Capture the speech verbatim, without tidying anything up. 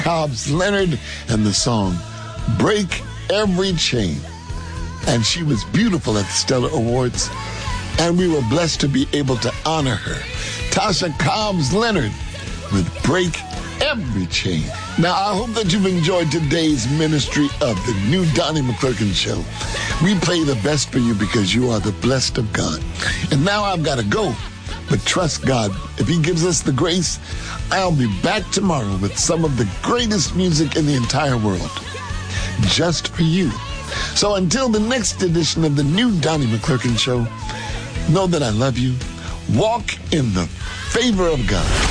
Cobbs Leonard and the song Break Every Chain. And she was beautiful at the Stellar Awards, and we were blessed to be able to honor her. Tasha Cobbs Leonard with Break Every Chain. Now, I hope that you've enjoyed today's ministry of the new Donnie McClurkin Show. We play the best for you because you are the blessed of God. And now I've got to go, but trust God. If he gives us the grace, I'll be back tomorrow with some of the greatest music in the entire world, just for you. So until the next edition of the new Donnie McClurkin Show, know that I love you. Walk in the favor of God.